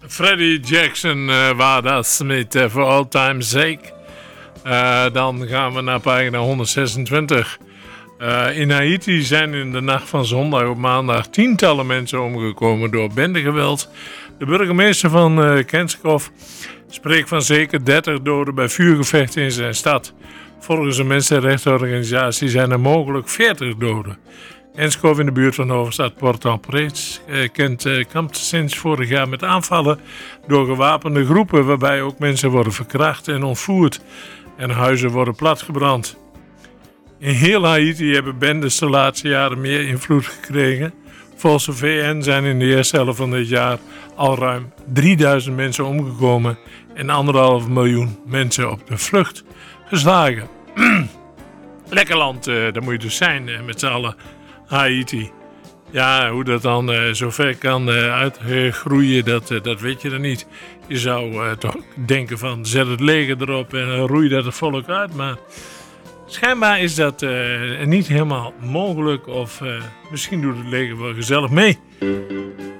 Freddie Jackson waar dat met For All Time's Sake. Dan gaan we naar pagina 126. In Haiti zijn in de nacht van zondag op maandag tientallen mensen omgekomen door bendegeweld. De burgemeester van Kenskov spreekt van zeker 30 doden bij vuurgevechten in zijn stad. Volgens een mensenrechtenorganisatie zijn er mogelijk 40 doden. Kenskov in de buurt van de hoofdstad Port-au-Prince kampt sinds vorig jaar met aanvallen door gewapende groepen waarbij ook mensen worden verkracht en ontvoerd en huizen worden platgebrand. In heel Haiti hebben bendes de laatste jaren meer invloed gekregen. Volgens de VN zijn in de eerste helft van dit jaar al ruim 3000 mensen omgekomen en 1,5 miljoen mensen op de vlucht geslagen. Lekker land, daar moet je dus zijn met z'n allen. Haiti. Ja, hoe dat dan zo ver kan uitgroeien, dat weet je dan niet. Je zou toch denken van zet het leger erop en roei dat het volk uit. Maar schijnbaar is dat niet helemaal mogelijk. Of misschien doet het leger wel gezellig mee.